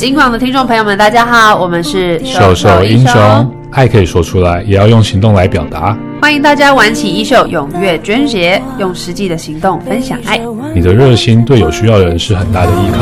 金广的听众朋友们大家好，我们是手手英雄，爱可以说出来，也要用行动来表达。 欢迎大家挽起衣袖，踊跃捐血，用实际的行动分享爱。 你的热心对有需要的人是很大的依靠。